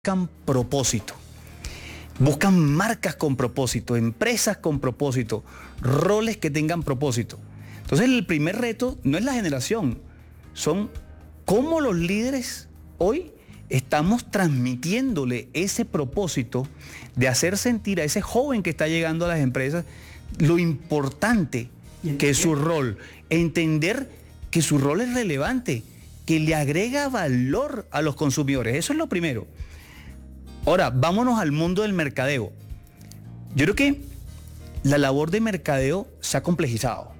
buscan propósito, buscan marcas con propósito, empresas con propósito, roles que tengan propósito. Entonces el primer reto no es la generación, son cómo los líderes hoy estamos transmitiéndole ese propósito de hacer sentir a ese joven que está llegando a las empresas lo importante que es su rol, entender que su rol es relevante, que le agrega valor a los consumidores. Eso es lo primero. Ahora, vámonos al mundo del mercadeo. Yo creo que la labor de mercadeo se ha complejizado.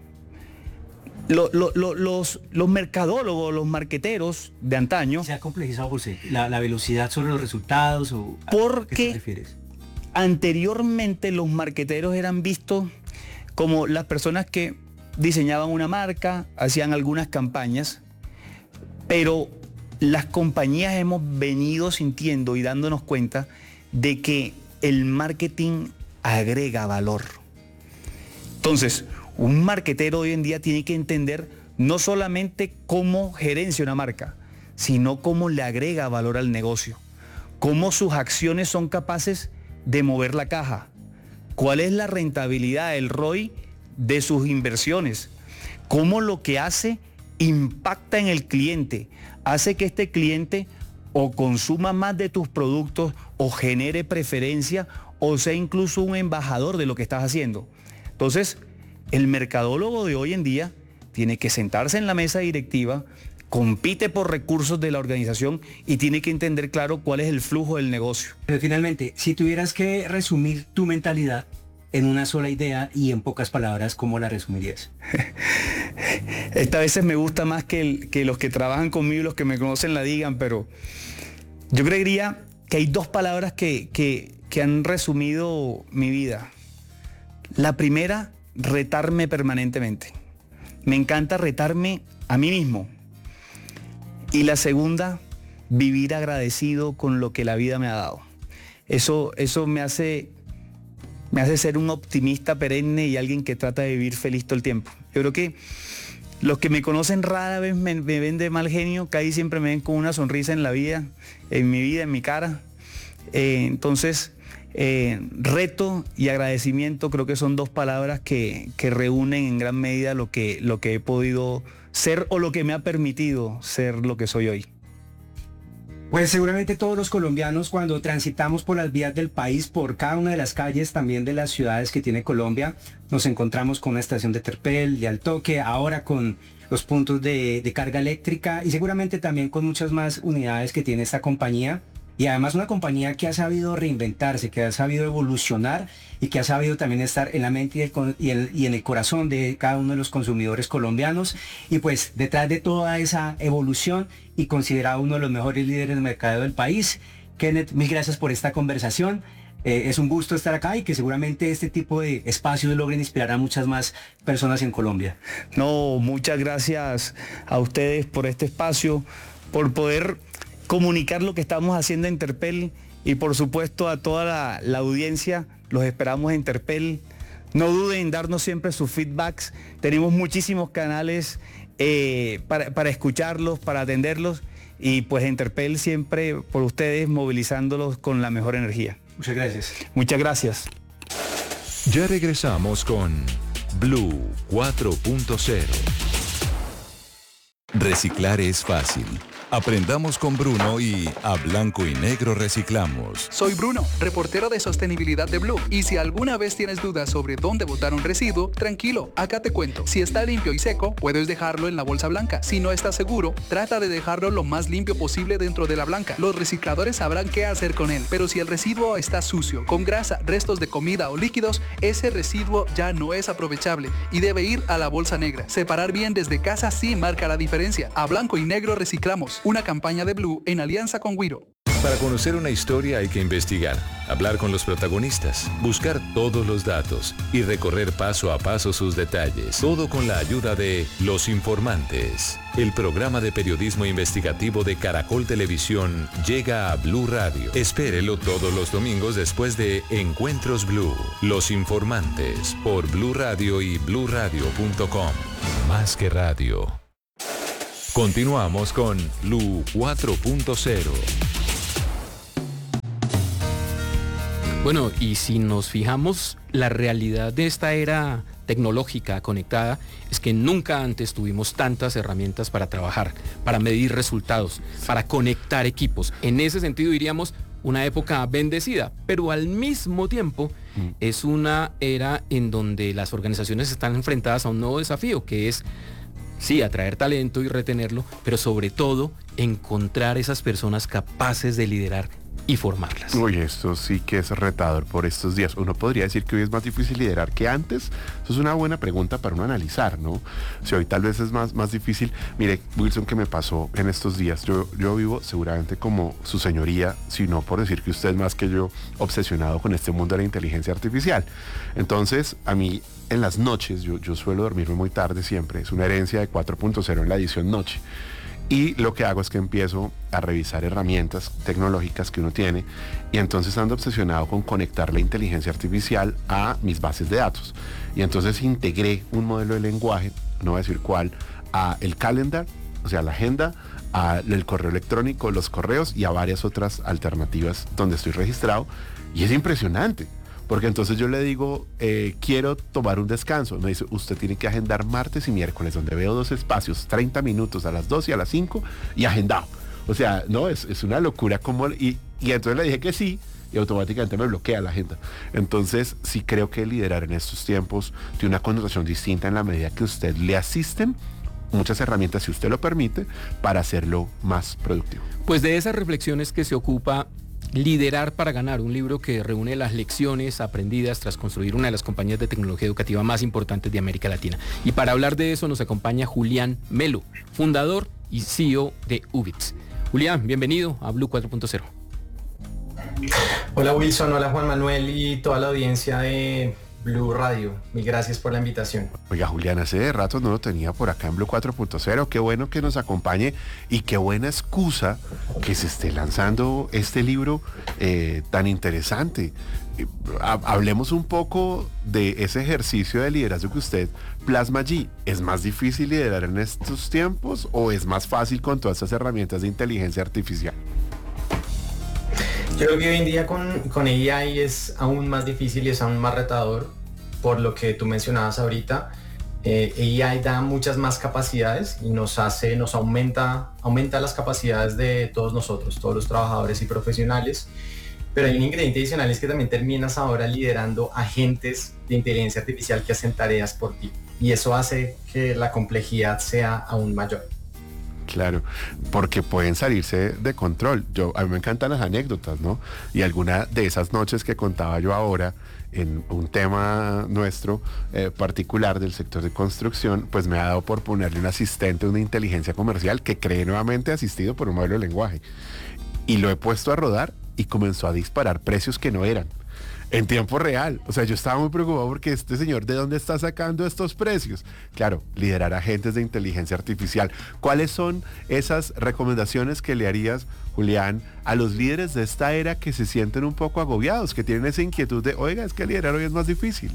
Los mercadólogos, los marqueteros de antaño... ¿Se ha complejizado, José? ¿La velocidad sobre los resultados? O ¿a qué te refieres? Anteriormente los marqueteros eran vistos como las personas que diseñaban una marca, hacían algunas campañas, pero las compañías hemos venido sintiendo y dándonos cuenta de que el marketing agrega valor. Entonces, un marquetero hoy en día tiene que entender no solamente cómo gerencia una marca, sino cómo le agrega valor al negocio, cómo sus acciones son capaces de mover la caja, cuál es la rentabilidad, el ROI de sus inversiones, cómo lo que hace impacta en el cliente, hace que este cliente o consuma más de tus productos o genere preferencia o sea incluso un embajador de lo que estás haciendo. Entonces, el mercadólogo de hoy en día tiene que sentarse en la mesa directiva, compite por recursos de la organización y tiene que entender claro cuál es el flujo del negocio. Pero finalmente, si tuvieras que resumir tu mentalidad en una sola idea y en pocas palabras, ¿cómo la resumirías? Esta veces me gusta más que los que trabajan conmigo y los que me conocen la digan, pero yo creería que hay dos palabras que han resumido mi vida. La primera, retarme permanentemente. Me encanta retarme a mí mismo. Y la segunda, vivir agradecido con lo que la vida me ha dado. Eso me hace ser un optimista perenne y alguien que trata de vivir feliz todo el tiempo. Yo creo que los que me conocen rara vez me ven de mal genio, casi siempre me ven con una sonrisa en la vida, en mi cara. Entonces, reto y agradecimiento creo que son dos palabras que reúnen en gran medida lo que he podido ser o lo que me ha permitido ser lo que soy hoy. Pues seguramente todos los colombianos cuando transitamos por las vías del país, por cada una de las calles también de las ciudades que tiene Colombia, nos encontramos con una estación de Terpel, de Altoque, ahora con los puntos de carga eléctrica y seguramente también con muchas más unidades que tiene esta compañía. Y además una compañía que ha sabido reinventarse, que ha sabido evolucionar y que ha sabido también estar en la mente y en el corazón de cada uno de los consumidores colombianos. Y pues detrás de toda esa evolución y considerado uno de los mejores líderes de mercadeo del país, Kenneth, mil gracias por esta conversación. Es un gusto estar acá y que seguramente este tipo de espacios logren inspirar a muchas más personas en Colombia. No, muchas gracias a ustedes por este espacio, por poder comunicar lo que estamos haciendo en Terpel y por supuesto a toda la audiencia, los esperamos en Terpel. No duden en darnos siempre sus feedbacks, tenemos muchísimos canales para escucharlos, para atenderlos y pues en Terpel siempre por ustedes movilizándolos con la mejor energía. Muchas gracias. Muchas gracias. Ya regresamos con Blue 4.0. Reciclar es fácil. Aprendamos con Bruno y a blanco y negro reciclamos. Soy Bruno, reportero de sostenibilidad de Blue. Y si alguna vez tienes dudas sobre dónde botar un residuo, tranquilo, acá te cuento. Si está limpio y seco, puedes dejarlo en la bolsa blanca. Si no estás seguro, trata de dejarlo lo más limpio posible dentro de la blanca. Los recicladores sabrán qué hacer con él. Pero si el residuo está sucio, con grasa, restos de comida o líquidos, ese residuo ya no es aprovechable y debe ir a la bolsa negra. Separar bien desde casa sí marca la diferencia. A blanco y negro reciclamos. Una campaña de Blue en alianza con Wiro. Para conocer una historia hay que investigar, hablar con los protagonistas, buscar todos los datos y recorrer paso a paso sus detalles. Todo con la ayuda de Los Informantes. El programa de periodismo investigativo de Caracol Televisión llega a Blue Radio. Espérelo todos los domingos después de Encuentros Blue. Los Informantes por Blue Radio y bluradio.com. Más que radio. Continuamos con Blue 4.0. Bueno, y si nos fijamos, la realidad de esta era tecnológica conectada es que nunca antes tuvimos tantas herramientas para trabajar, para medir resultados, para conectar equipos. En ese sentido diríamos una época bendecida, pero al mismo tiempo es una era en donde las organizaciones están enfrentadas a un nuevo desafío, que es sí, atraer talento y retenerlo, pero sobre todo encontrar esas personas capaces de liderar y formarlas. Uy, esto sí que es retador por estos días. Uno podría decir que hoy es más difícil liderar que antes. Eso es una buena pregunta para uno analizar, ¿no? Si hoy tal vez es más difícil. Mire, Wilson, ¿qué me pasó en estos días? Yo vivo seguramente como su señoría, si no por decir que usted es más que yo, obsesionado con este mundo de la inteligencia artificial. Entonces, a mí en las noches, yo suelo dormirme muy tarde siempre. Es una herencia de 4.0 en la edición noche. Y lo que hago es que empiezo a revisar herramientas tecnológicas que uno tiene y entonces ando obsesionado con conectar la inteligencia artificial a mis bases de datos. Y entonces integré un modelo de lenguaje, no voy a decir cuál, a el calendar, o sea, la agenda, al correo electrónico, los correos y a varias otras alternativas donde estoy registrado. Y es impresionante. Porque entonces yo le digo, quiero tomar un descanso. Me dice, usted tiene que agendar martes y miércoles, donde veo 2 espacios, 30 minutos a las 2 y a las 5 y agendado. O sea, no, es una locura como... Y entonces le dije que sí y automáticamente me bloquea la agenda. Entonces sí creo que liderar en estos tiempos tiene una connotación distinta en la medida que usted le asisten muchas herramientas, si usted lo permite, para hacerlo más productivo. Pues de esas reflexiones que se ocupa Liderar para Ganar, un libro que reúne las lecciones aprendidas tras construir una de las compañías de tecnología educativa más importantes de América Latina. Y para hablar de eso nos acompaña Julián Melo, fundador y CEO de Ubits. Julián, bienvenido a Blue 4.0. Hola Wilson, hola Juan Manuel y toda la audiencia de Blue Radio. Mil gracias por la invitación. Oiga, Julián, hace rato no lo tenía por acá en Blue 4.0. Qué bueno que nos acompañe y qué buena excusa que se esté lanzando este libro tan interesante. Hablemos un poco de ese ejercicio de liderazgo que usted plasma allí. ¿Es más difícil liderar en estos tiempos o es más fácil con todas estas herramientas de inteligencia artificial? Yo creo que hoy en día con AI es aún más difícil y es aún más retador por lo que tú mencionabas ahorita. AI da muchas más capacidades y nos aumenta las capacidades de todos nosotros, todos los trabajadores y profesionales. Pero hay un ingrediente adicional, es que también terminas ahora liderando agentes de inteligencia artificial que hacen tareas por ti. Y eso hace que la complejidad sea aún mayor. Claro, porque pueden salirse de control. A mí me encantan las anécdotas, ¿no? Y alguna de esas noches que contaba yo ahora en un tema nuestro particular del sector de construcción, pues me ha dado por ponerle un asistente, una inteligencia comercial que cree nuevamente asistido por un modelo de lenguaje. Y lo he puesto a rodar y comenzó a disparar precios que no eran. En tiempo real. O sea, yo estaba muy preocupado porque este señor, ¿de dónde está sacando estos precios? Claro, liderar agentes de inteligencia artificial. ¿Cuáles son esas recomendaciones que le harías, Julián, a los líderes de esta era que se sienten un poco agobiados, que tienen esa inquietud de, oiga, es que liderar hoy es más difícil?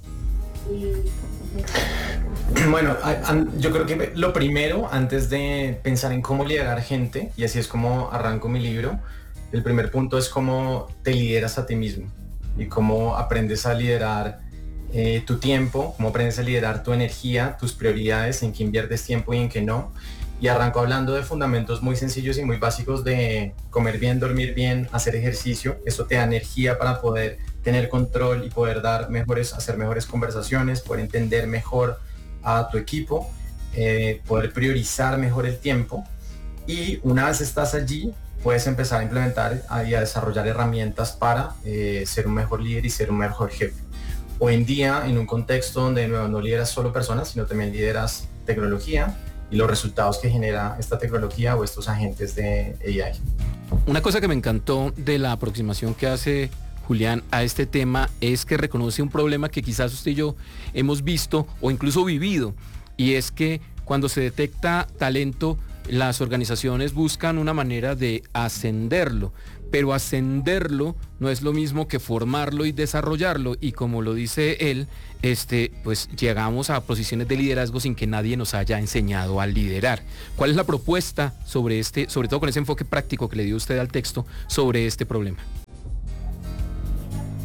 Bueno, yo creo que lo primero, antes de pensar en cómo liderar gente, y así es como arranco mi libro, el primer punto es cómo te lideras a ti mismo. Y cómo aprendes a liderar tu tiempo, cómo aprendes a liderar tu energía, tus prioridades, en qué inviertes tiempo y en qué no. Y arranco hablando de fundamentos muy sencillos y muy básicos de comer bien, dormir bien, hacer ejercicio. Eso te da energía para poder tener control y poder hacer mejores conversaciones, poder entender mejor a tu equipo, poder priorizar mejor el tiempo. Y una vez estás allí, puedes empezar a implementar y a desarrollar herramientas para ser un mejor líder y ser un mejor jefe. Hoy en día, en un contexto donde de nuevo no lideras solo personas, sino también lideras tecnología y los resultados que genera esta tecnología o estos agentes de AI. Una cosa que me encantó de la aproximación que hace Julián a este tema es que reconoce un problema que quizás usted y yo hemos visto o incluso vivido, y es que cuando se detecta talento, las organizaciones buscan una manera de ascenderlo, pero ascenderlo no es lo mismo que formarlo y desarrollarlo, y como lo dice él, pues llegamos a posiciones de liderazgo sin que nadie nos haya enseñado a liderar. ¿Cuál es la propuesta sobre todo con ese enfoque práctico que le dio usted al texto, sobre este problema?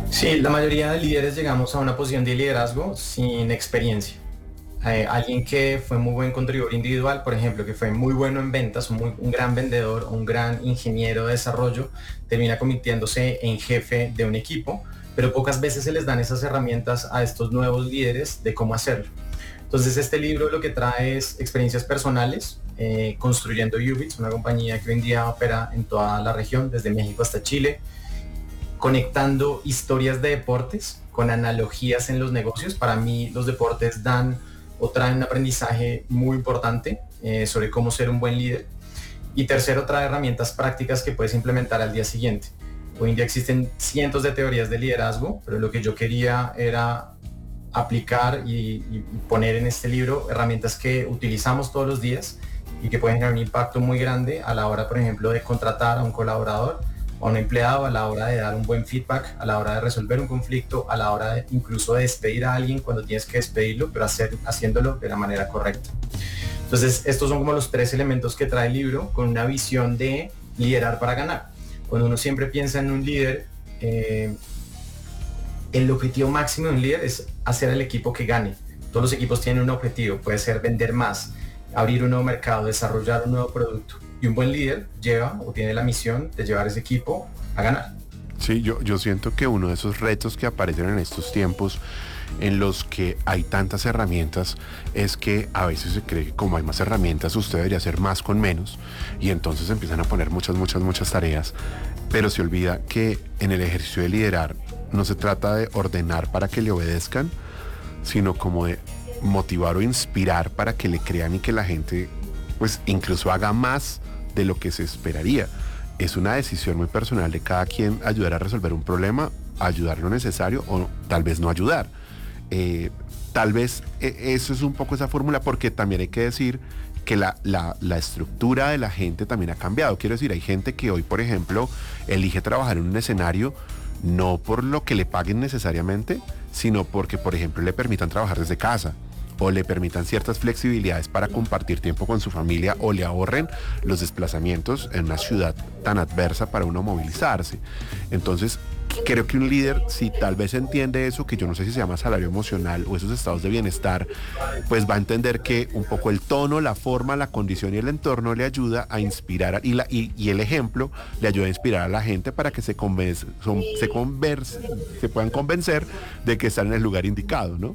Sí, la mayoría de líderes llegamos a una posición de liderazgo sin experiencia. Alguien que fue muy buen contribuidor individual, por ejemplo, que fue muy bueno en ventas, un gran vendedor, un gran ingeniero de desarrollo, termina convirtiéndose en jefe de un equipo, pero pocas veces se les dan esas herramientas a estos nuevos líderes de cómo hacerlo. Entonces este libro lo que trae es experiencias personales, construyendo Ubits, una compañía que hoy en día opera en toda la región, desde México hasta Chile, conectando historias de deportes con analogías en los negocios. Para mí los deportes dan o traen un aprendizaje muy importante sobre cómo ser un buen líder. Y tercero, trae herramientas prácticas que puedes implementar al día siguiente. Hoy en día existen cientos de teorías de liderazgo, pero lo que yo quería era aplicar y poner en este libro herramientas que utilizamos todos los días y que pueden tener un impacto muy grande a la hora, por ejemplo, de contratar a un colaborador o a un empleado, a la hora de dar un buen feedback, a la hora de resolver un conflicto, a la hora de incluso de despedir a alguien cuando tienes que despedirlo, pero haciéndolo de la manera correcta. Entonces, estos son como los 3 elementos que trae el libro, con una visión de liderar para ganar. Cuando uno siempre piensa en un líder, el objetivo máximo de un líder es hacer al equipo que gane. Todos los equipos tienen un objetivo, puede ser vender más, abrir un nuevo mercado, desarrollar un nuevo producto. Y un buen líder lleva o tiene la misión de llevar ese equipo a ganar. Sí, yo siento que uno de esos retos que aparecen en estos tiempos en los que hay tantas herramientas es que a veces se cree que como hay más herramientas usted debería hacer más con menos y entonces empiezan a poner muchas tareas, pero se olvida que en el ejercicio de liderar no se trata de ordenar para que le obedezcan, sino como de motivar o inspirar para que le crean y que la gente pues incluso haga más de lo que se esperaría. Es una decisión muy personal de cada quien ayudar a resolver un problema, ayudar lo necesario o tal vez no ayudar. Tal vez eso es un poco esa fórmula, porque también hay que decir que la estructura de la gente también ha cambiado. Quiero decir, hay gente que hoy, por ejemplo, elige trabajar en un escenario no por lo que le paguen necesariamente, sino porque, por ejemplo, le permitan trabajar desde casa o le permitan ciertas flexibilidades para compartir tiempo con su familia o le ahorren los desplazamientos en una ciudad tan adversa para uno movilizarse. Entonces, creo que un líder, si tal vez entiende eso, que yo no sé si se llama salario emocional o esos estados de bienestar, pues va a entender que un poco el tono, la forma, la condición y el entorno le ayuda a inspirar y el ejemplo le ayuda a inspirar a la gente para que se puedan convencer de que están en el lugar indicado, ¿no?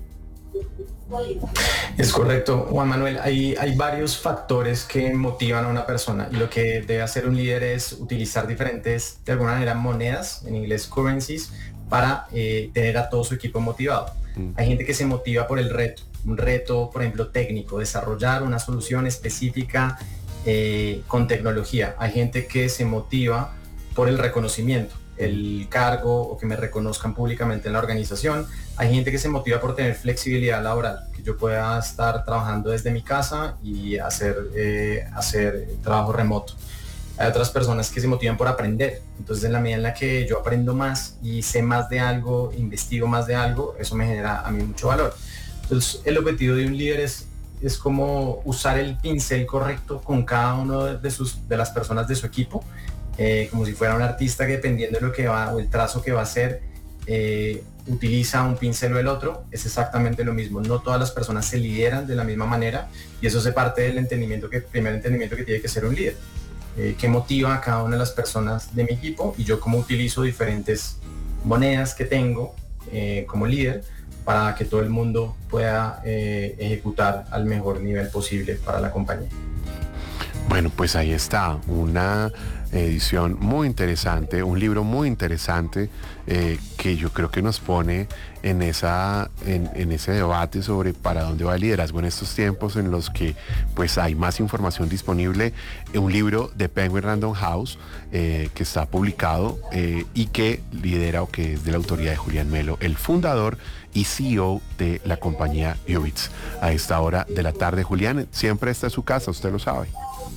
Es correcto, Juan Manuel. Hay varios factores que motivan a una persona y lo que debe hacer un líder es utilizar diferentes, de alguna manera, monedas, en inglés currencies, para tener a todo su equipo motivado. Hay gente que se motiva por el reto, un reto, por ejemplo, técnico, desarrollar una solución específica con tecnología. Hay gente que se motiva por el reconocimiento, el cargo o que me reconozcan públicamente en la organización. Hay gente que se motiva por tener flexibilidad laboral, que yo pueda estar trabajando desde mi casa y hacer trabajo remoto. Hay otras personas que se motivan por aprender. Entonces, en la medida en la que yo aprendo más y sé más de algo, investigo más de algo, eso me genera a mí mucho valor. Entonces, el objetivo de un líder es como usar el pincel correcto con cada uno de las personas de su equipo, como si fuera un artista que, dependiendo de lo que va o el trazo que va a hacer, utiliza un pincel o el otro. Es exactamente lo mismo. No todas las personas se lideran de la misma manera y eso hace parte del primer entendimiento que tiene que ser un líder. Que motiva a cada una de las personas de mi equipo y yo cómo utilizo diferentes monedas que tengo como líder para que todo el mundo pueda ejecutar al mejor nivel posible para la compañía. Bueno, pues ahí está, una edición muy interesante, un libro muy interesante que yo creo que nos pone en ese debate sobre para dónde va el liderazgo en estos tiempos en los que pues hay más información disponible. Un libro de Penguin Random House que está publicado y que lidera o que es de la autoría de Julián Melo, el fundador y CEO de la compañía Ubits. A esta hora de la tarde, Julián, siempre está en su casa, usted lo sabe.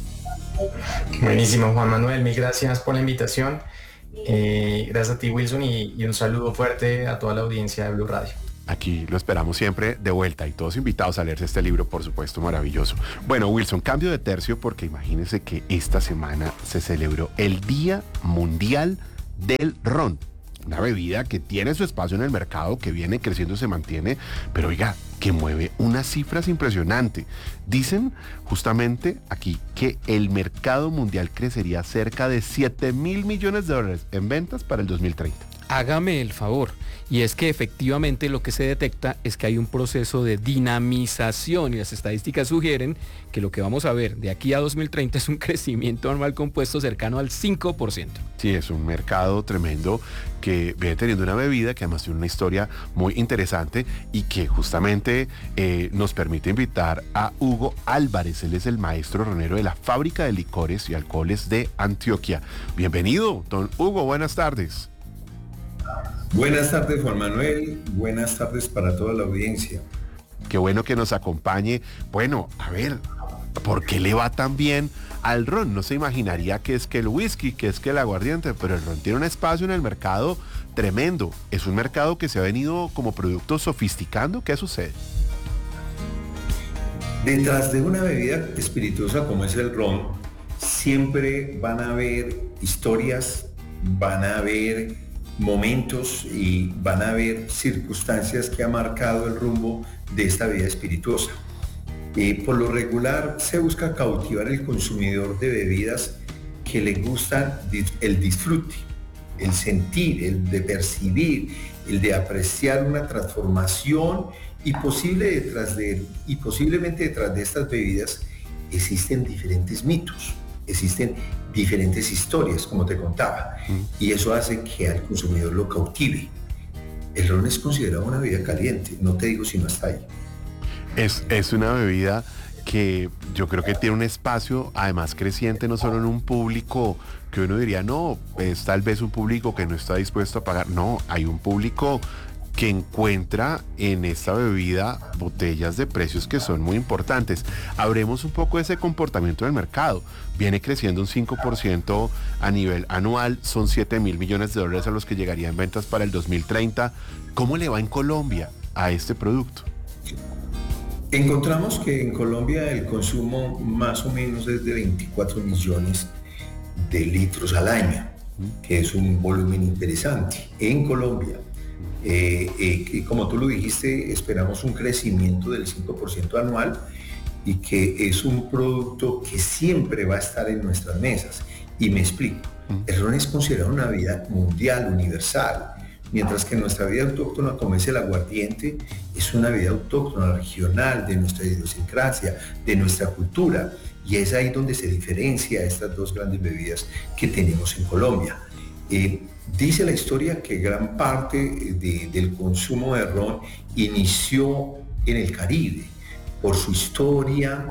Buenísimo, Juan Manuel, mil gracias por la invitación. Gracias a ti, Wilson, y un saludo fuerte a toda la audiencia de Blue Radio. Aquí lo esperamos siempre de vuelta y todos invitados a leerse este libro, por supuesto, maravilloso. Bueno, Wilson, cambio de tercio porque imagínense que esta semana se celebró el Día Mundial del Ron. una bebida que tiene su espacio en el mercado, que viene creciendo y se mantiene, pero oiga, que mueve unas cifras impresionantes. Dicen justamente aquí que el mercado mundial crecería cerca de 7.000 millones de dólares en ventas para el 2030. Hágame el favor. Y es que efectivamente lo que se detecta es que hay un proceso de dinamización y las estadísticas sugieren que lo que vamos a ver de aquí a 2030 es un crecimiento anual compuesto cercano al 5%. Sí, es un mercado tremendo que viene teniendo una bebida que además tiene una historia muy interesante y que justamente nos permite invitar a Hugo Álvarez. Él es el maestro ronero de la Fábrica de Licores y Alcoholes de Antioquia. Bienvenido, don Hugo, buenas tardes. Buenas tardes, Juan Manuel. Buenas tardes para toda la audiencia. Qué bueno que nos acompañe. Bueno, a ver, ¿por qué le va tan bien al ron? No se imaginaría que es que el whisky, que es que el aguardiente, pero el ron tiene un espacio en el mercado tremendo. Es un mercado que se ha venido como producto sofisticando. ¿Qué sucede? Detrás de una bebida espirituosa como es el ron, siempre van a haber historias, van a haber momentos y van a haber circunstancias que ha marcado el rumbo de esta vida espirituosa. Por lo regular se busca cautivar el consumidor de bebidas que le gustan el disfrute, el sentir, el de percibir, el de apreciar una transformación y posiblemente detrás de estas bebidas existen diferentes mitos, existen diferentes historias, como te contaba, y eso hace que al consumidor lo cautive. El ron es considerado una bebida caliente, no te digo si no está ahí. Es una bebida que yo creo que tiene un espacio además creciente, no solo en un público que uno diría, no, es tal vez un público que no está dispuesto a pagar. No, hay un público que encuentra en esta bebida botellas de precios que son muy importantes. Hablemos un poco de ese comportamiento del mercado. Viene creciendo un 5% a nivel anual, son 7.000 millones de dólares a los que llegarían ventas para el 2030. ¿Cómo le va en Colombia a este producto? Encontramos que en Colombia el consumo más o menos es de 24 millones de litros al año, que es un volumen interesante en Colombia. Como tú lo dijiste, esperamos un crecimiento del 5% anual y que es un producto que siempre va a estar en nuestras mesas. Y me explico, el ron es considerado una bebida mundial, universal, mientras que nuestra bebida autóctona, como es el aguardiente, es una bebida autóctona, regional, de nuestra idiosincrasia, de nuestra cultura. Y es ahí donde se diferencia estas dos grandes bebidas que tenemos en Colombia. Dice la historia que gran parte del consumo de ron inició en el Caribe, por su historia,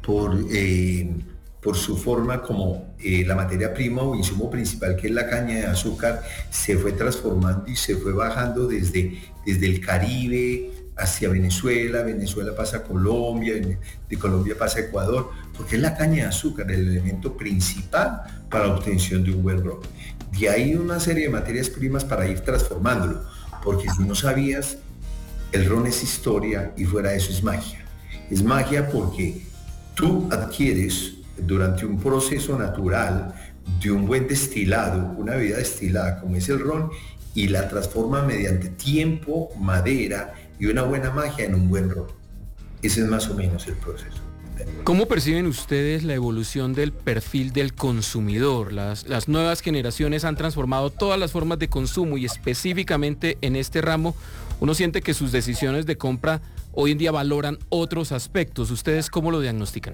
por su forma como la materia prima o insumo principal, que es la caña de azúcar, se fue transformando y se fue bajando desde el Caribe hacia Venezuela, Venezuela pasa a Colombia, de Colombia pasa a Ecuador, porque es la caña de azúcar el elemento principal para la obtención de un buen ron. De ahí una serie de materias primas para ir transformándolo, porque si no sabías, el ron es historia y fuera de eso es magia. Es magia porque tú adquieres durante un proceso natural de un buen destilado, una bebida destilada como es el ron, y la transforma mediante tiempo, madera y una buena magia en un buen ron. Ese es más o menos el proceso. ¿Cómo perciben ustedes la evolución del perfil del consumidor? Las nuevas generaciones han transformado todas las formas de consumo y específicamente en este ramo, uno siente que sus decisiones de compra hoy en día valoran otros aspectos. ¿Ustedes cómo lo diagnostican?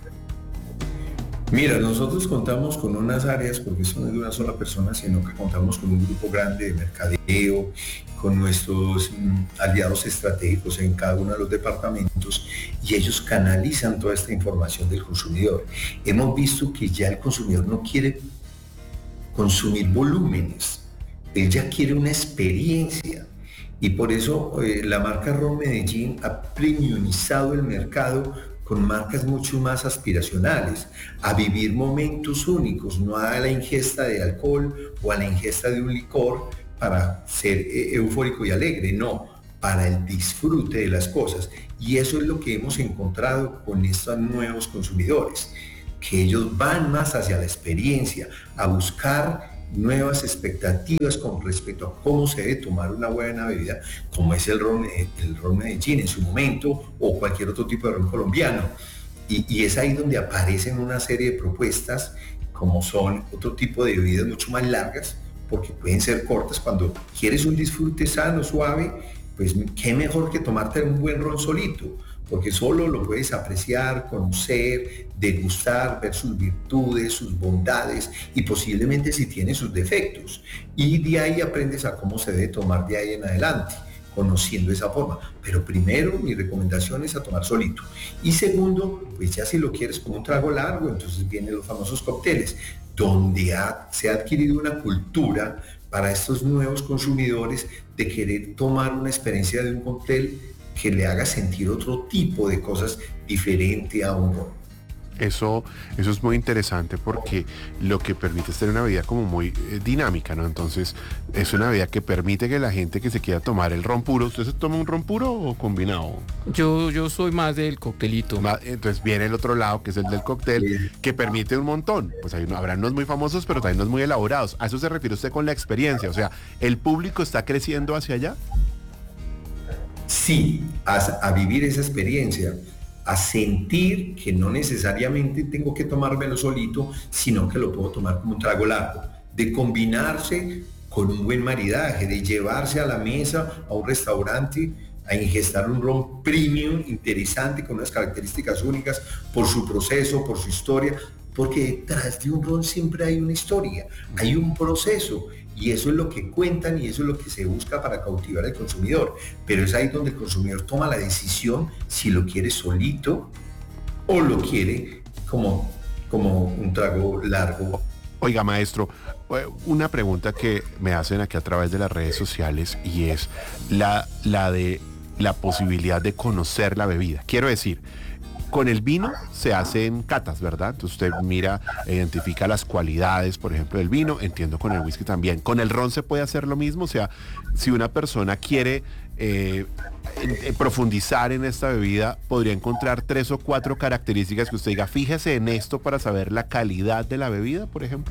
Mira, nosotros contamos con unas áreas, porque eso no es de una sola persona, sino que contamos con un grupo grande de mercadeo, con nuestros aliados estratégicos en cada uno de los departamentos, y ellos canalizan toda esta información del consumidor. Hemos visto que ya el consumidor no quiere consumir volúmenes, él ya quiere una experiencia, y por eso la marca Ron Medellín ha premiumizado el mercado con marcas mucho más aspiracionales, a vivir momentos únicos, no a la ingesta de alcohol o a la ingesta de un licor para ser eufórico y alegre, no, para el disfrute de las cosas. Y eso es lo que hemos encontrado con estos nuevos consumidores, que ellos van más hacia la experiencia, a buscar nuevas expectativas con respecto a cómo se debe tomar una buena bebida, como es el ron Medellín en su momento, o cualquier otro tipo de ron colombiano. Y es ahí donde aparecen una serie de propuestas, como son otro tipo de bebidas mucho más largas, porque pueden ser cortas. Cuando quieres un disfrute sano, suave, pues qué mejor que tomarte un buen ron solito, porque solo lo puedes apreciar, conocer, degustar, ver sus virtudes, sus bondades y posiblemente si tiene sus defectos. Y de ahí aprendes a cómo se debe tomar de ahí en adelante, conociendo esa forma. Pero primero, mi recomendación es a tomar solito. Y segundo, pues ya si lo quieres como un trago largo, entonces vienen los famosos cócteles, donde se ha adquirido una cultura para estos nuevos consumidores de querer tomar una experiencia de un cóctel que le haga sentir otro tipo de cosas diferente a un ron. Eso es muy interesante porque lo que permite es tener una vida como muy dinámica, ¿no? Entonces, es una vida que permite que la gente que se quiera tomar el ron puro, ¿usted se toma un ron puro o combinado? Yo soy más del coctelito. Entonces viene el otro lado, que es el del cóctel, que permite un montón. Pues habrá unos muy famosos, pero también unos muy elaborados. ¿A eso se refiere usted con la experiencia? O sea, ¿el público está creciendo hacia allá? Sí, a vivir esa experiencia, a sentir que no necesariamente tengo que tomármelo solito, sino que lo puedo tomar como un trago largo, de combinarse con un buen maridaje, de llevarse a la mesa, a un restaurante, a ingestar un ron premium interesante con unas características únicas por su proceso, por su historia, porque detrás de un ron siempre hay una historia, hay un proceso, y eso es lo que cuentan y eso es lo que se busca para cautivar al consumidor. Pero es ahí donde el consumidor toma la decisión si lo quiere solito o lo quiere como un trago largo. Oiga, maestro, una pregunta que me hacen aquí a través de las redes sociales y es la de la posibilidad de conocer la bebida. Quiero decir, con el vino se hacen catas, ¿verdad? Entonces usted mira, identifica las cualidades, por ejemplo, del vino. Entiendo con el whisky también. ¿Con el ron se puede hacer lo mismo? O sea, si una persona quiere profundizar en esta bebida, podría encontrar 3 o 4 características que usted diga, fíjese en esto para saber la calidad de la bebida, por ejemplo.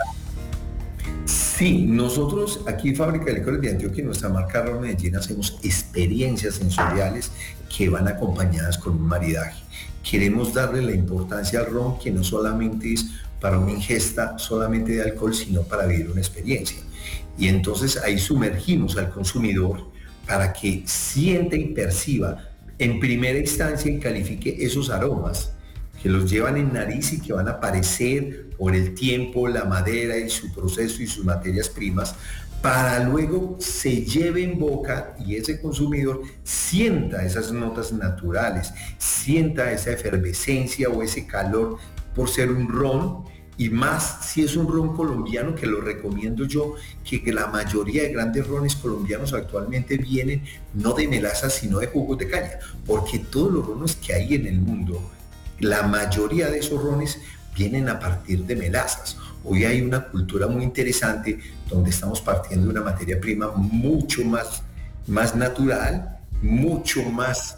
Sí, nosotros aquí en Fábrica de Licores de Antioquia, en nuestra marca Ron Medellín, hacemos experiencias sensoriales que van acompañadas con un maridaje. Queremos darle la importancia al ron, que no solamente es para una ingesta solamente de alcohol, sino para vivir una experiencia. Y entonces ahí sumergimos al consumidor para que sienta y perciba en primera instancia y califique esos aromas que los llevan en nariz y que van a aparecer por el tiempo, la madera y su proceso y sus materias primas, para luego se lleve en boca y ese consumidor sienta esas notas naturales, sienta esa efervescencia o ese calor por ser un ron, y más si es un ron colombiano, que lo recomiendo yo, que la mayoría de grandes rones colombianos actualmente vienen no de melazas sino de jugos de caña, porque todos los rones que hay en el mundo, la mayoría de esos rones vienen a partir de melazas. Hoy hay una cultura muy interesante donde estamos partiendo de una materia prima mucho más natural, mucho más,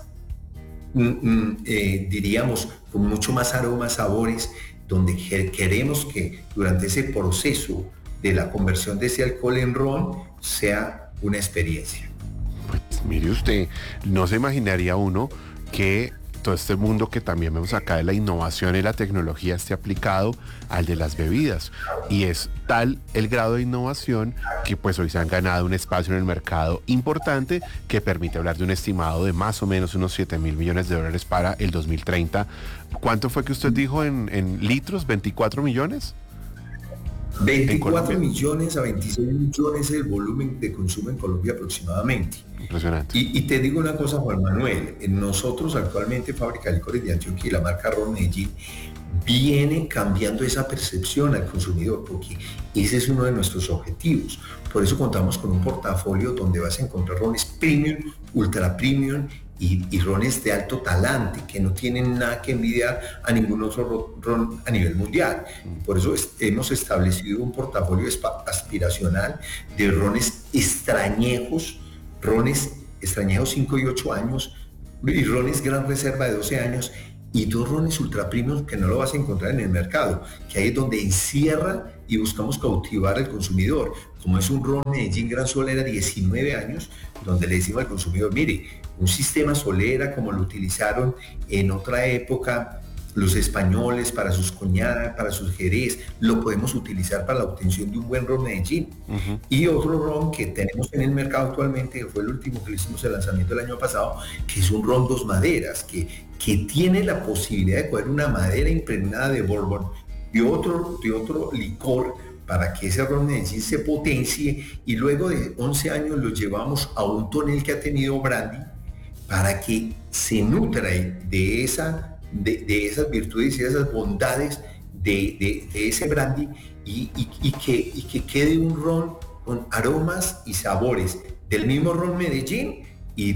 diríamos, con mucho más aromas, sabores, donde queremos que durante ese proceso de la conversión de ese alcohol en ron sea una experiencia. Pues mire usted, no se imaginaría uno que todo este mundo que también vemos acá de la innovación y la tecnología esté aplicado al de las bebidas. Y es tal el grado de innovación que pues hoy se han ganado un espacio en el mercado importante que permite hablar de un estimado de más o menos unos 7.000 millones de dólares para el 2030. ¿Cuánto fue que usted dijo en litros? ¿24 millones? 24 millones a 26 millones es el volumen de consumo en Colombia aproximadamente. Impresionante. Y te digo una cosa, Juan Manuel, nosotros actualmente, Fábrica de Licores de Antioquia y la marca Ron Medellín, viene cambiando esa percepción al consumidor, porque ese es uno de nuestros objetivos. Por eso contamos con un portafolio donde vas a encontrar rones premium, ultra premium y rones de alto talante, que no tienen nada que envidiar a ningún otro ron a nivel mundial. Por eso hemos establecido un portafolio aspiracional de rones extrañejos 5 y 8 años, y rones Gran Reserva de 12 años, y 2 rones ultra premium que no lo vas a encontrar en el mercado, que ahí es donde encierra y buscamos cautivar al consumidor. Como es un ron Medellín Gran Solera 19 años, donde le decimos al consumidor, mire, un sistema Solera como lo utilizaron en otra época los españoles para sus coñadas, para sus jerez, lo podemos utilizar para la obtención de un buen ron Medellín. Y otro ron que tenemos en el mercado actualmente, que fue el último que le hicimos el lanzamiento el año pasado, que es un ron dos maderas, que tiene la posibilidad de coger una madera impregnada de bourbon y otro licor para que ese ron Medellín se potencie, y luego de 11 años lo llevamos a un tonel que ha tenido brandy para que se nutra de esas virtudes y esas bondades de ese brandy y que quede un ron con aromas y sabores del mismo ron Medellín y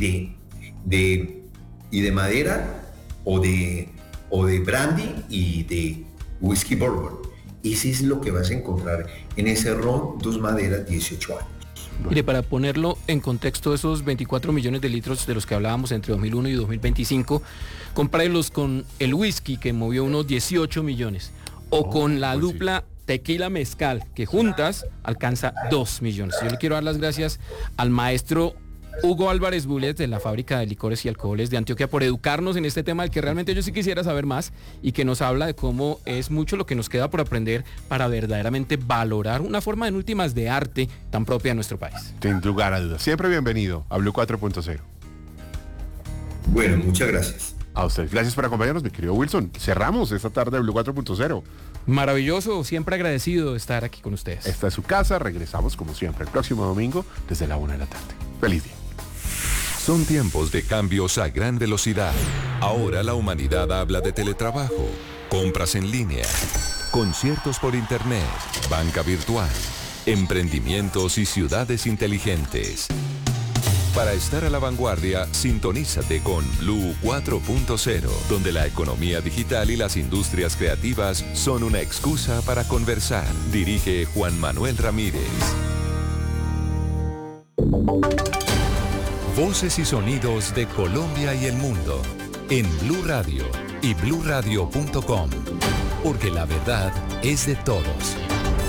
de madera o de brandy y de whisky bourbon. Ese es lo que vas a encontrar en ese ron dos maderas 18 años. Mire, para ponerlo en contexto, esos 24 millones de litros de los que hablábamos entre 2001 y 2025, compárenlos con el whisky, que movió unos 18 millones, o con la dupla tequila mezcal, que juntas alcanza 2 millones. Yo le quiero dar las gracias al maestro Hugo Álvarez Bullet, de la Fábrica de Licores y Alcoholes de Antioquia, por educarnos en este tema del que realmente yo sí quisiera saber más, y que nos habla de cómo es mucho lo que nos queda por aprender para verdaderamente valorar una forma en últimas de arte tan propia de nuestro país. Sin lugar a dudas. Siempre bienvenido a Blue 4.0. Bueno, muchas gracias. A usted. Gracias por acompañarnos, mi querido Wilson. Cerramos esta tarde de Blue 4.0. Maravilloso, siempre agradecido de estar aquí con ustedes. Esta es su casa, regresamos como siempre el próximo domingo desde la 1 de la tarde. Feliz día. Son tiempos de cambios a gran velocidad. Ahora la humanidad habla de teletrabajo, compras en línea, conciertos por internet, banca virtual, emprendimientos y ciudades inteligentes. Para estar a la vanguardia, sintonízate con Blue 4.0, donde la economía digital y las industrias creativas son una excusa para conversar. Dirige Juan Manuel Ramírez. Voces y sonidos de Colombia y el mundo en Blue Radio y bluradio.com, porque la verdad es de todos.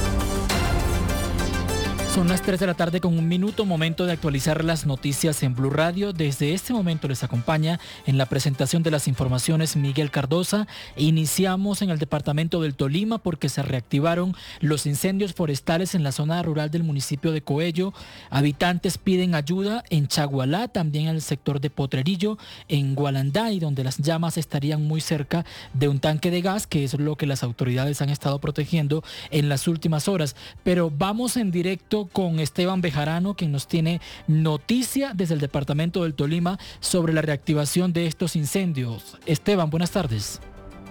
Son las 3 de la tarde con 1 minuto, momento de actualizar las noticias en Blue Radio. Desde este momento les acompaña en la presentación de las informaciones Miguel Cardosa. Iniciamos en el departamento del Tolima porque se reactivaron los incendios forestales en la zona rural del municipio de Coello. Habitantes piden ayuda en Chagualá, también en el sector de Potrerillo, en Gualanday, donde las llamas estarían muy cerca de un tanque de gas, que es lo que las autoridades han estado protegiendo en las últimas horas. Pero vamos en directo con Esteban Bejarano, quien nos tiene noticia desde el departamento del Tolima sobre la reactivación de estos incendios. Esteban, buenas tardes.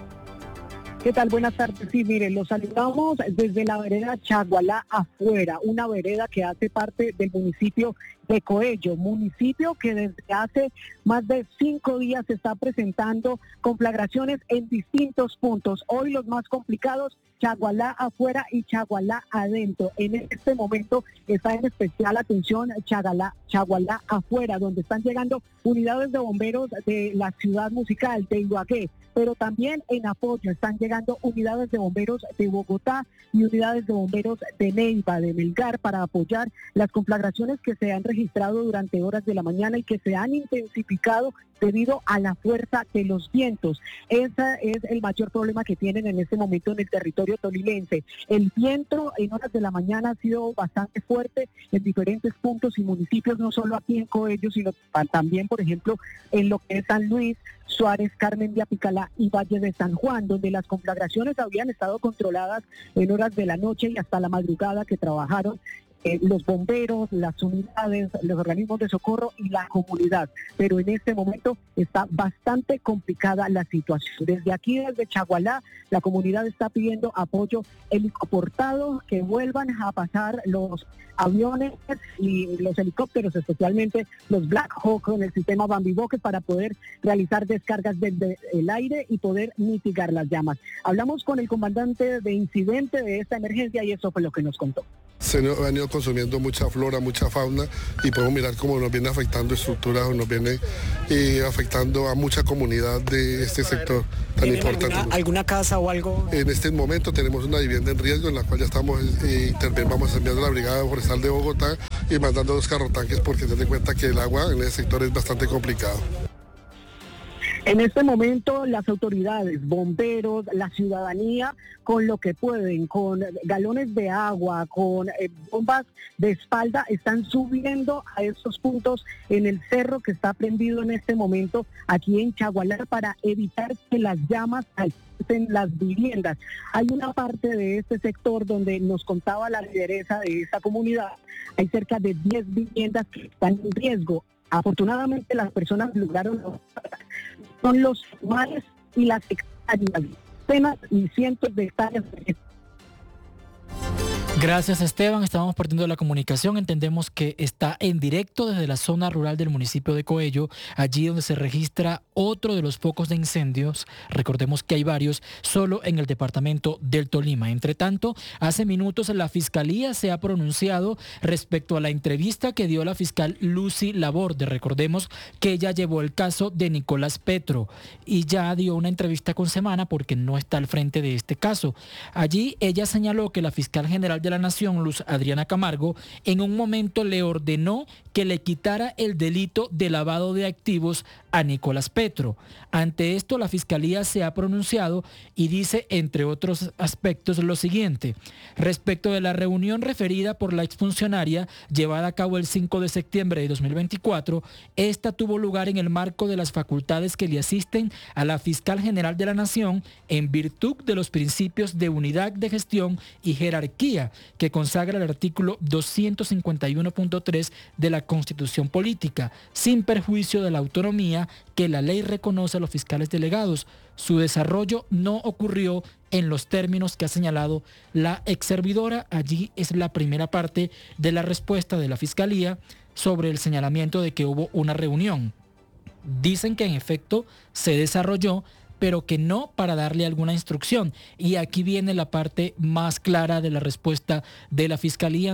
¿Qué tal? Buenas tardes. Sí, miren, los saludamos desde la vereda Chagualá afuera, una vereda que hace parte del municipio de Coello, municipio que desde hace más de 5 días se está presentando conflagraciones en distintos puntos. Hoy los más complicados, Chagualá afuera y Chagualá adentro. En este momento está en especial atención Chagualá afuera, donde están llegando unidades de bomberos de la ciudad musical de Ibagué, pero también en apoyo están llegando unidades de bomberos de Bogotá y unidades de bomberos de Neiva, de Melgar, para apoyar las conflagraciones que se han registrado durante horas de la mañana y que se han intensificado debido a la fuerza de los vientos. Ese es el mayor problema que tienen en este momento en el territorio tolimense. El viento en horas de la mañana ha sido bastante fuerte en diferentes puntos y municipios, no solo aquí en Coello, sino también, por ejemplo, en lo que es San Luis, Suárez, Carmen de Apicalá y Valle de San Juan, donde las conflagraciones habían estado controladas en horas de la noche y hasta la madrugada, que trabajaron los bomberos, las unidades, los organismos de socorro y la comunidad. Pero en este momento está bastante complicada la situación. Desde aquí, desde Chagualá, la comunidad está pidiendo apoyo helicoportado, que vuelvan a pasar los aviones y los helicópteros, especialmente los Black Hawk en el sistema Bambiboque, para poder realizar descargas desde el aire y poder mitigar las llamas. Hablamos con el comandante de incidente de esta emergencia y eso fue lo que nos contó. Se han ido consumiendo mucha flora, mucha fauna y podemos mirar cómo nos viene afectando estructuras, nos viene afectando a mucha comunidad de este sector tan importante. ¿Alguna casa o algo? En este momento tenemos una vivienda en riesgo en la cual ya estamos vamos enviando a la Brigada Forestal de Bogotá y mandando 2 carrotanques porque ten en cuenta que el agua en ese sector es bastante complicado. En este momento las autoridades, bomberos, la ciudadanía, con lo que pueden, con galones de agua, con bombas de espalda, están subiendo a estos puntos en el cerro que está prendido en este momento aquí en Chagualá para evitar que las llamas alcancen las viviendas. Hay una parte de este sector donde nos contaba la lideresa de esta comunidad, hay cerca de 10 viviendas que están en riesgo. Afortunadamente las personas lograron, son los mares y las hectáreas, decenas y cientos de hectáreas. Gracias, Esteban. Estábamos perdiendo la comunicación. Entendemos que está en directo desde la zona rural del municipio de Coello, allí donde se registra otro de los focos de incendios. Recordemos que hay varios solo en el departamento del Tolima. Entre tanto, hace minutos la Fiscalía se ha pronunciado respecto a la entrevista que dio la fiscal Lucy Laborde. Recordemos que ella llevó el caso de Nicolás Petro y ya dio una entrevista con Semana porque no está al frente de este caso. Allí ella señaló que la fiscal general de la Nación, Luz Adriana Camargo, en un momento le ordenó que le quitara el delito de lavado de activos a Nicolás Petro. Ante esto, la Fiscalía se ha pronunciado y dice, entre otros aspectos, lo siguiente. Respecto de la reunión referida por la exfuncionaria llevada a cabo el 5 de septiembre de 2024, esta tuvo lugar en el marco de las facultades que le asisten a la Fiscal General de la Nación en virtud de los principios de unidad de gestión y jerarquía que consagra el artículo 251.3 de la Constitución Política, sin perjuicio de la autonomía que la ley reconoce a los fiscales delegados. Su desarrollo no ocurrió en los términos que ha señalado la exservidora. Allí es la primera parte de la respuesta de la Fiscalía sobre el señalamiento de que hubo una reunión. Dicen que en efecto se desarrolló, pero que no para darle alguna instrucción. Y aquí viene la parte más clara de la respuesta de la Fiscalía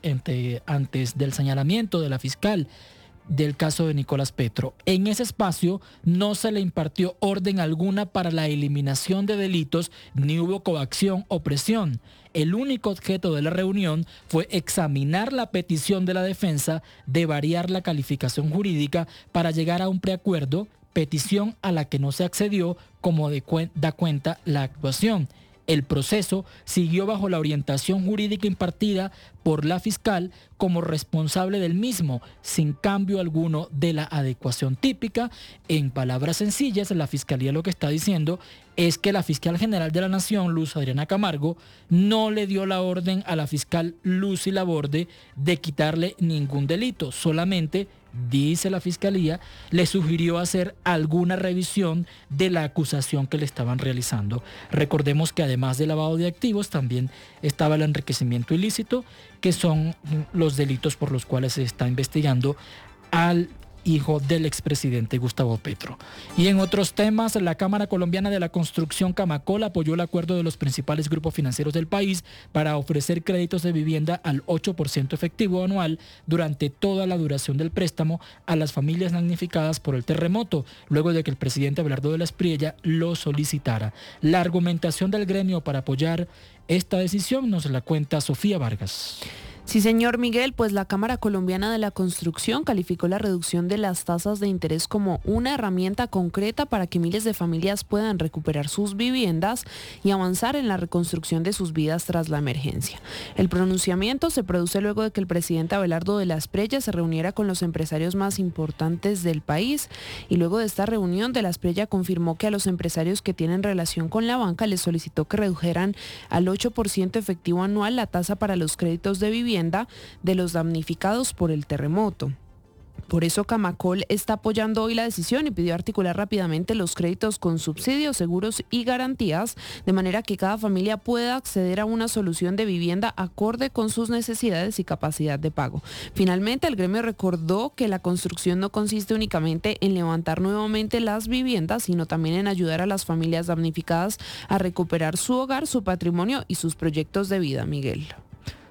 antes del señalamiento de la fiscal del caso de Nicolás Petro. En ese espacio no se le impartió orden alguna para la eliminación de delitos, ni hubo coacción o presión. El único objeto de la reunión fue examinar la petición de la defensa de variar la calificación jurídica para llegar a un preacuerdo, petición a la que no se accedió, como da cuenta la actuación. El proceso siguió bajo la orientación jurídica impartida por la fiscal como responsable del mismo, sin cambio alguno de la adecuación típica. En palabras sencillas, la Fiscalía lo que está diciendo es que la fiscal general de la Nación, Luz Adriana Camargo, no le dio la orden a la fiscal Lucy Laborde de quitarle ningún delito, solamente, dice la Fiscalía, le sugirió hacer alguna revisión de la acusación que le estaban realizando. Recordemos que además del lavado de activos también estaba el enriquecimiento ilícito, que son los delitos por los cuales se está investigando al hijo del expresidente Gustavo Petro. Y en otros temas, la Cámara Colombiana de la Construcción, Camacol, apoyó el acuerdo de los principales grupos financieros del país para ofrecer créditos de vivienda al 8% efectivo anual durante toda la duración del préstamo a las familias damnificadas por el terremoto, luego de que el presidente Abelardo de la Espriella lo solicitara. La argumentación del gremio para apoyar esta decisión nos la cuenta Sofía Vargas. Sí, señor Miguel, pues la Cámara Colombiana de la Construcción calificó la reducción de las tasas de interés como una herramienta concreta para que miles de familias puedan recuperar sus viviendas y avanzar en la reconstrucción de sus vidas tras la emergencia. El pronunciamiento se produce luego de que el presidente Abelardo de la Espriella se reuniera con los empresarios más importantes del país, y luego de esta reunión de la Espriella confirmó que a los empresarios que tienen relación con la banca les solicitó que redujeran al 8% efectivo anual la tasa para los créditos de vivienda de los damnificados por el terremoto. Por eso Camacol está apoyando hoy la decisión y pidió articular rápidamente los créditos con subsidios, seguros y garantías, de manera que cada familia pueda acceder a una solución de vivienda acorde con sus necesidades y capacidad de pago. Finalmente, el gremio recordó que la construcción no consiste únicamente en levantar nuevamente las viviendas, sino también en ayudar a las familias damnificadas a recuperar su hogar, su patrimonio y sus proyectos de vida. Miguel.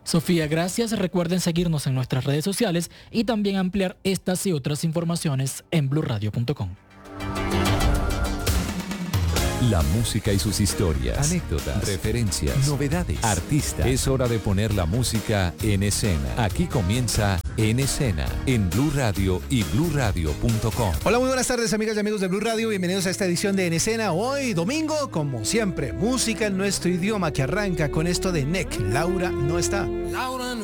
Sofía, gracias. Recuerden seguirnos en nuestras redes sociales y también ampliar estas y otras informaciones en blurradio.com. La música y sus historias, anécdotas, referencias, novedades, artistas. Es hora de poner la música en escena. Aquí comienza En Escena, en Blue Radio y bluradio.com. Hola, muy buenas tardes, amigas y amigos de Blue Radio. Bienvenidos a esta edición de En Escena. Hoy, domingo, como siempre, música en nuestro idioma que arranca con esto de NEC. Laura no está.